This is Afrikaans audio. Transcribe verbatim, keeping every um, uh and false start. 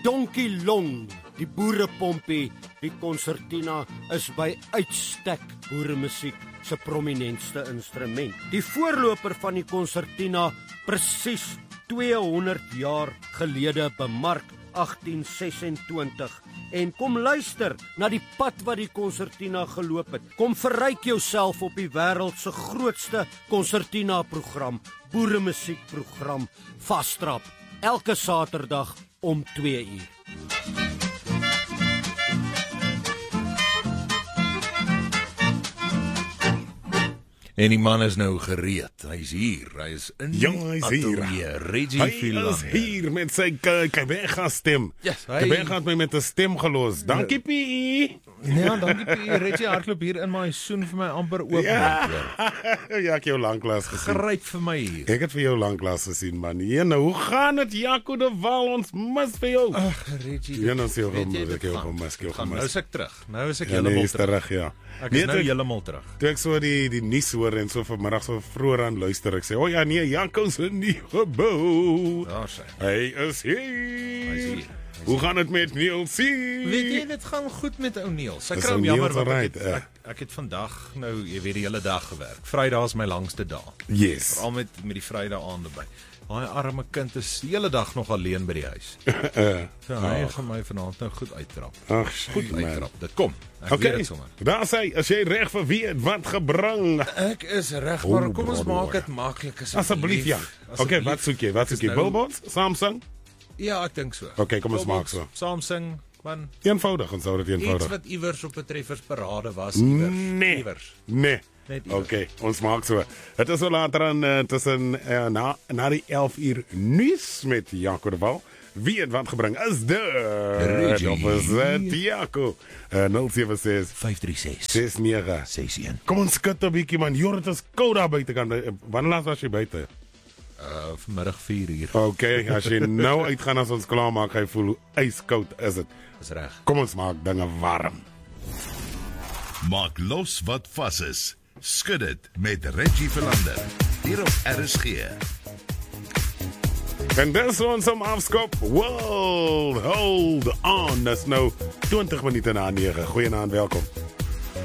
Donkey Long, die boerepompie, die concertina, is by uitstek boeremusiek se prominentste instrument. Die voorloper van die concertina, presies tweehonderd jaar gelede bemark, agtien sesentwintig. En kom luister na die pad wat die concertina geloop het. Kom verryk jouself op die wêreld se grootste concertina program, boeremusiekprogram, Vastrap, elke Saterdag om twee uur. En die man is nou gereed. Hy is hier. Hy is in Ja, hy is hier. atelier. Reggie Hy Philander. is hier met sy Quebeca stem. Yes, hy- Quebeca het my met 'n stem gelos. Dankie P. Ja, dankie P. Reggie hardloop hier in my soen vir my amper oop. Ja, ja, ek jou lanklaas gesien. Gryp vir my hier. Ek het vir jou lanklaas gesien, man. Ja, nou, hoe gaan dit, Jaco de Wal? Ons mis vir jou. Ag, Reggie. Ja, nou, sê jou weet jy, gemis, dit ek jou gaan- gemis, ek jou dit gaan. gemis. Nou is ek terug. Nou is ek Ja, nee, heeltemal is terug. terug, ja. Ek Nee, is nou toe ek- heeltemal terug. Toe ek so die, die nuus hoor en so vanmiddag so vroeër aan luister, ek sê, o oh, ja, nee, Jaco's in die gebou. Daar sê. Hy is hier. Hy is hier. Hoe gaan dit met Niels? Weet jy, dit gaan goed met ou Niels. Ek Is kry hom ou jammer Niels want ek alright, het, ja. ek, ek het vandag nou, jy weet die hele dag gewerk. Vrydag is my langste dag. Yes. Veral met met die Vrydag aande by. Daai arme kind is die hele dag nog alleen by die huis. Uh, So hy gaan my vanaand nou goed uittrap. Ag, Goed man. uittrap. Dit kom. Ek weet Okay, dit sommer. daar sê, as jy reg vir wie het wat gebring. Ek is reg, O, maar kom ons broer. maak dit maklik Asseblief, ja. Okay, wat soek jy? Wat soek jy? nou- Billboards? Samsung? Ja, ek dink so. Okay, kom ons Billboards, maak so. Samsung, man. Eenvoudig, ons hou dit Iets eenvoudig. wat iewers op 'n treffersparade was iewers. Nee. Iewers. Nee. Net iewers. Okay, ons maak so. Dit is so later aan uh, tussen uh, na na die elf uur nuus met Jaco de Wal. Wie het wat gebring is de Reggie. Of is dit Jaco? Uh, nul sewe ses vyf drie ses ses nege. ses een. Kom ons skud 'n bietjie man. Jor, dit is koud daar buite kan. Wanneer laas was jy buite? Uh vanmiddag vier uur. Okay, as jy nou uitgaan as ons klaar maak, hy voel hoe ijskoud is dit. Dis reg. Kom ons maak dinge warm. Maak los wat vas is. Skud dit met Reggie Philander. Hier op R S G. En dis ons om afskop. World, hold on. Dis nou twintig minute na nege. Goeienaand, welkom.